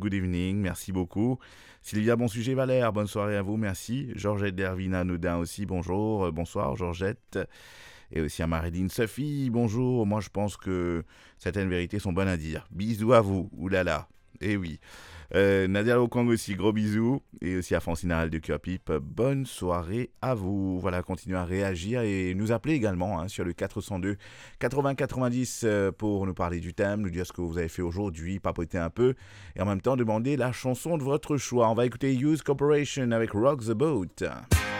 good evening, merci beaucoup. Sylvia Bonsujet Valère, bonne soirée à vous, merci. Georgette Dervina Noudin aussi, bonjour, bonsoir Georgette. Et aussi à Marilyn Sophie, bonjour. Moi je pense que certaines vérités sont bonnes à dire. Bisous à vous, oulala, eh oui. Nadia Okong aussi, gros bisous. Et aussi à Francine Harel de Cœur Pipe, bonne soirée à vous. Voilà, continuez à réagir et nous appeler également sur le 402 80 90 pour nous parler du thème, nous dire ce que vous avez fait aujourd'hui, papoter un peu et en même temps demander la chanson de votre choix. On va écouter Use Corporation avec Rock the Boat.